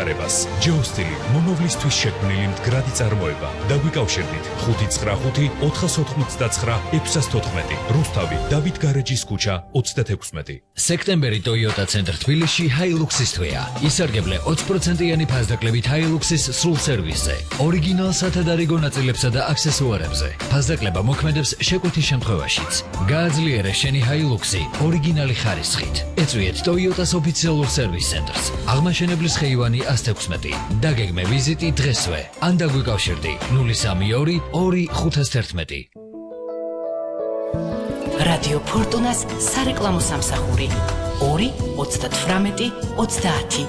განვითარებას. Geostili მომავლისთვის შექმნილი მდგრადი წარმოება. დაგვიკავშირდით 595-489-614. რუსთავი, დავით გარეჯის ქუჩა 36. სექტემბერი Toyota Center თბილისში Hilux-ის თვეა. ისარგებლე 20%-იანი ფასდაკლებით Hilux-ის სრულ სერვისზე, ორიგინალ სათადარიგო ნაწილებსა და აქსესუარებზე. ფასდაკლება მოქმედებს შეკვეთის შემთხვევაშიც. გააძლიერე შენი Hilux-ი ორიგინალი ხარისხით. ეწვიეთ Toyota-s ოფიციალურ სერვის ცენტრს. აღმაშენებლის ხეივანი 116. დაგეგმე ვიზიტი დღესვე. ან დაგვიკავშირდი 032 2511. რადიო ფორტუნას სარეკლამო სამსახური 2 38 30